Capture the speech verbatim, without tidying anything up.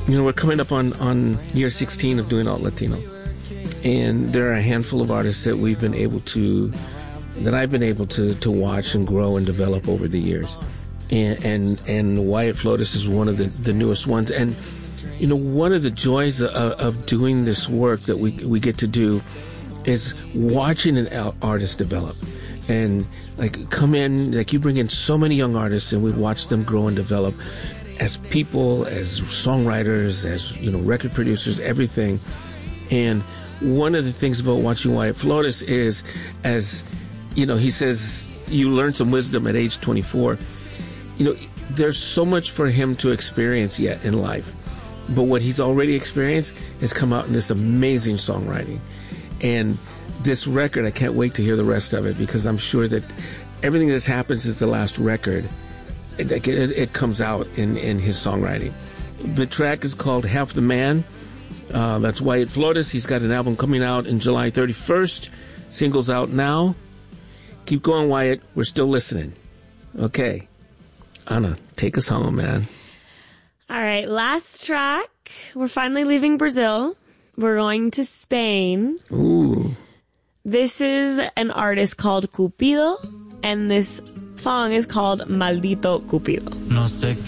You know, we're coming up on, on year sixteen of doing Alt Latino. And there are a handful of artists that we've been able to, that I've been able to, to watch and grow and develop over the years. And, and, and Wyatt Flotis is one of the, the newest ones. And, you know, one of the joys of, of doing this work that we, we get to do is watching an artist develop. And like come in, like you bring in so many young artists and we watch them grow and develop as people, as songwriters, as, you know, record producers, everything. And one of the things about watching Wyatt Flotis is, as, you know, he says, you learn some wisdom at age twenty-four. You know, there's so much for him to experience yet in life. But what he's already experienced has come out in this amazing songwriting. And this record, I can't wait to hear the rest of it, because I'm sure that everything that's happened since the last record, it, it, it comes out in, in his songwriting. The track is called Half the Man. Uh, that's Wyatt Flotis. He's got an album coming out in July thirty-first. Singles out now. Keep going, Wyatt. We're still listening. Okay. Anna, take us home, man. All right, last track. We're finally leaving Brazil. We're going to Spain. Ooh. This is an artist called Cupido, and this song is called Maldito Cupido. No sé